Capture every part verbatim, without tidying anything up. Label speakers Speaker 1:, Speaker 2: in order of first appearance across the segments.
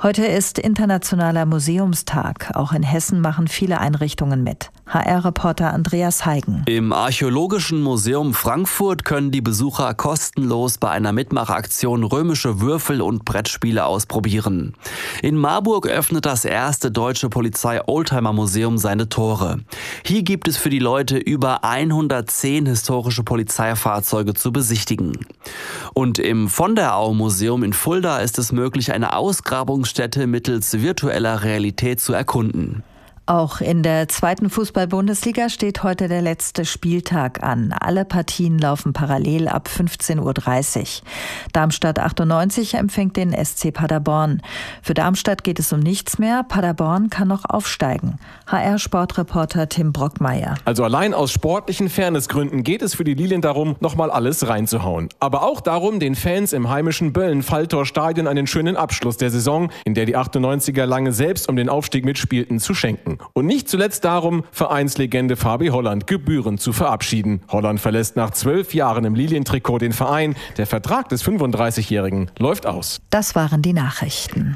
Speaker 1: Heute ist Internationaler Museumstag. Auch in Hessen machen viele Einrichtungen mit. H R-Reporter Andreas Heigen.
Speaker 2: Im Archäologischen Museum Frankfurt können die Besucher kostenlos bei einer Mitmachaktion römische Würfel und Brettspiele ausprobieren. In Marburg öffnet das erste deutsche Polizei-Oldtimer-Museum seine Tore. Hier gibt es für die Leute über hundertzehn historische Polizeifahrzeuge zu besichtigen. Und im Von der Au Museum in Fulda ist es möglich, eine Ausgrabungsstätte mittels virtueller Realität zu erkunden.
Speaker 1: Auch in der zweiten Fußball-Bundesliga steht heute der letzte Spieltag an. Alle Partien laufen parallel ab fünfzehn Uhr dreißig. Darmstadt achtundneunzig empfängt den S C Paderborn. Für Darmstadt geht es um nichts mehr. Paderborn kann noch aufsteigen. H R-Sportreporter Tim Brockmeier.
Speaker 3: Also allein aus sportlichen Fairnessgründen geht es für die Lilien darum, nochmal alles reinzuhauen. Aber auch darum, den Fans im heimischen Böllen-Falltor-Stadion einen schönen Abschluss der Saison, in der die achtundneunziger lange selbst um den Aufstieg mitspielten, zu schenken. Und nicht zuletzt darum, Vereinslegende Fabi Holland gebührend zu verabschieden. Holland verlässt nach zwölf Jahren im Lilientrikot den Verein. Der Vertrag des fünfunddreißigjährigen läuft aus.
Speaker 1: Das waren die Nachrichten.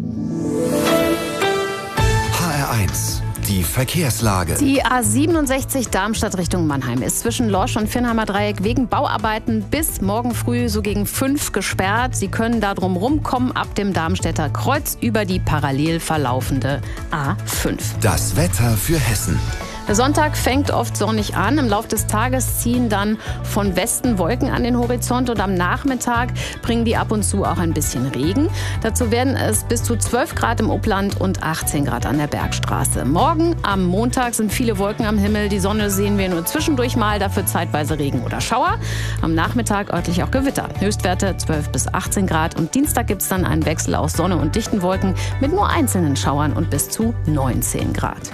Speaker 4: H R eins. Die Verkehrslage.
Speaker 5: Die A siebenundsechzig Darmstadt Richtung Mannheim ist zwischen Lorsch und Vinnheimer Dreieck wegen Bauarbeiten bis morgen früh so gegen fünf gesperrt. Sie können da drum rumkommen ab dem Darmstädter Kreuz über die parallel verlaufende A fünf.
Speaker 4: Das Wetter für Hessen.
Speaker 5: Der Sonntag fängt oft sonnig an. Im Laufe des Tages ziehen dann von Westen Wolken an den Horizont und am Nachmittag bringen die ab und zu auch ein bisschen Regen. Dazu werden es bis zu zwölf Grad im Upland und achtzehn Grad an der Bergstraße. Morgen am Montag sind viele Wolken am Himmel. Die Sonne sehen wir nur zwischendurch mal, dafür zeitweise Regen oder Schauer. Am Nachmittag örtlich auch Gewitter. Höchstwerte zwölf bis achtzehn Grad und Dienstag gibt es dann einen Wechsel aus Sonne und dichten Wolken mit nur einzelnen Schauern und bis zu neunzehn Grad.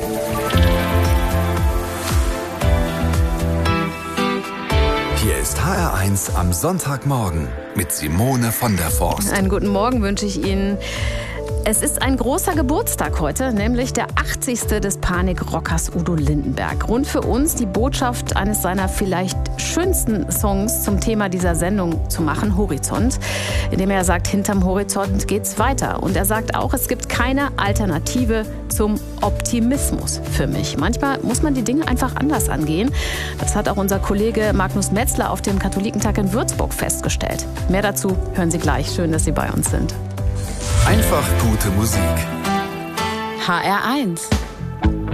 Speaker 4: Hier ist H R eins am Sonntagmorgen mit Simone von der Forst.
Speaker 5: Einen guten Morgen wünsche ich Ihnen. Es ist ein großer Geburtstag heute, nämlich der achtzigste des Panikrockers Udo Lindenberg. Grund für uns, die Botschaft eines seiner vielleicht schönsten Songs zum Thema dieser Sendung zu machen, Horizont, indem er sagt, hinterm Horizont geht's weiter. Und er sagt auch, es gibt keine Alternative zum Optimismus für mich. Manchmal muss man die Dinge einfach anders angehen. Das hat auch unser Kollege Magnus Metzler auf dem Katholikentag in Würzburg festgestellt. Mehr dazu hören Sie gleich. Schön, dass Sie bei uns sind.
Speaker 4: Einfach gute Musik.
Speaker 5: H R eins